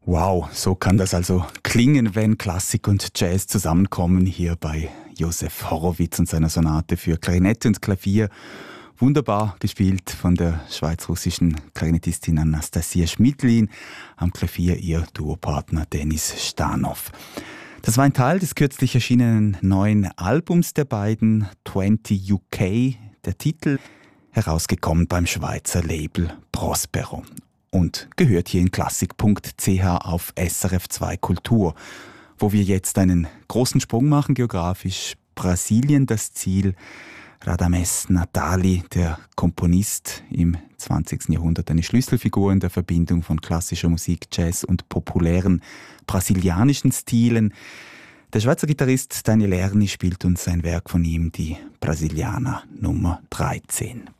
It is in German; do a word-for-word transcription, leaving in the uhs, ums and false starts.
Wow, so kann das also klingen, wenn Klassik und Jazz zusammenkommen hier bei Josef Horowitz und seiner Sonate für Klarinette und Klavier. Wunderbar gespielt von der schweiz-russischen Klarinettistin Anastasia Schmidlin, am Klavier ihr Duopartner Denis Stanow. Das war ein Teil des kürzlich erschienenen neuen Albums der beiden, zwanzig U K, der Titel, herausgekommen beim Schweizer Label Prospero. Und gehört hier in klassik punkt c h auf S R F zwei Kultur, wo wir jetzt einen großen Sprung machen geografisch. Brasilien das Ziel. Radames Natali, der Komponist im zwanzigsten Jahrhundert, eine Schlüsselfigur in der Verbindung von klassischer Musik, Jazz und populären brasilianischen Stilen. Der Schweizer Gitarrist Daniel Erni spielt uns ein Werk von ihm, die Brasilianer Nummer dreizehn.